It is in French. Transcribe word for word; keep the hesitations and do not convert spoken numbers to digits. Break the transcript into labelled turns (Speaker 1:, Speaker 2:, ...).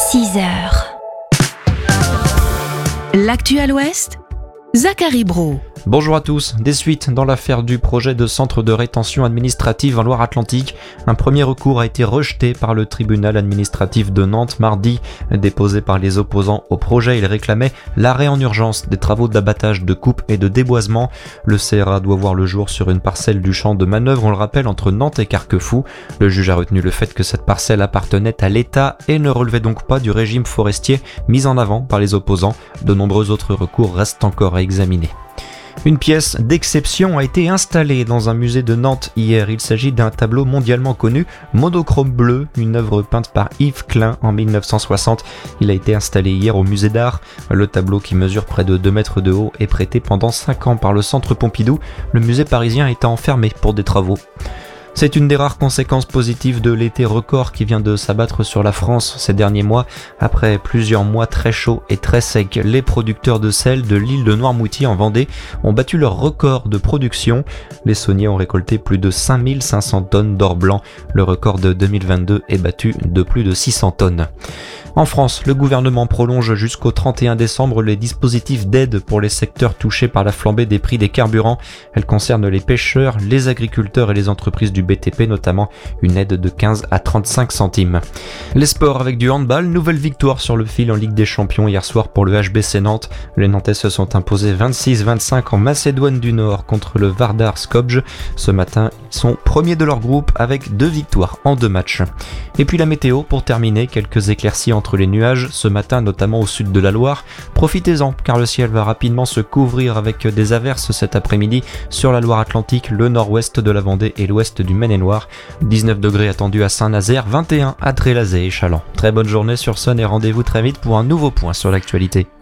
Speaker 1: six heures. L'actu à l'Ouest, Zachary Brault.
Speaker 2: Bonjour à tous. Des suites dans l'affaire du projet de centre de rétention administrative en Loire-Atlantique. Un premier recours a été rejeté par le tribunal administratif de Nantes mardi. Déposé par les opposants au projet, il réclamait l'arrêt en urgence des travaux d'abattage, de coupe et de déboisement. Le C R A doit voir le jour sur une parcelle du champ de manœuvre, on le rappelle, entre Nantes et Carquefou. Le juge a retenu le fait que cette parcelle appartenait à l'État et ne relevait donc pas du régime forestier mis en avant par les opposants. De nombreux autres recours restent encore à examiner. Une pièce d'exception a été installée dans un musée de Nantes hier. Il s'agit d'un tableau mondialement connu, Monochrome bleu, une œuvre peinte par Yves Klein en dix-neuf cent soixante. Il a été installé hier au musée d'art. Le tableau, qui mesure près de deux mètres de haut, est prêté pendant cinq ans par le Centre Pompidou, le musée parisien étant fermé pour des travaux. C'est une des rares conséquences positives de l'été record qui vient de s'abattre sur la France ces derniers mois. Après plusieurs mois très chauds et très secs, les producteurs de sel de l'île de Noirmoutier en Vendée ont battu leur record de production. Les sauniers ont récolté plus de cinq mille cinq cents tonnes d'or blanc. Le record de deux mille vingt-deux est battu de plus de six cents tonnes. En France, le gouvernement prolonge jusqu'au trente et un décembre les dispositifs d'aide pour les secteurs touchés par la flambée des prix des carburants. Elle concerne les pêcheurs, les agriculteurs et les entreprises du B T P, notamment une aide de quinze à trente-cinq centimes. Les sports avec du handball, nouvelle victoire sur le fil en Ligue des Champions hier soir pour le H B C Nantes. Les Nantais se sont imposés vingt-six vingt-cinq en Macédoine du Nord contre le Vardar Skopje. Ce matin, ils sont premiers de leur groupe avec deux victoires en deux matchs. Et puis la météo pour terminer, quelques éclaircies entre les nuages ce matin, notamment au sud de la Loire. Profitez-en car le ciel va rapidement se couvrir avec des averses cet après-midi sur la Loire-Atlantique, le nord-ouest de la Vendée et l'ouest du Maine-et-Loire. dix-neuf degrés attendus à Saint-Nazaire, vingt et un à Trélazé et Chaland. Très bonne journée sur Sun et rendez-vous très vite pour un nouveau point sur l'actualité.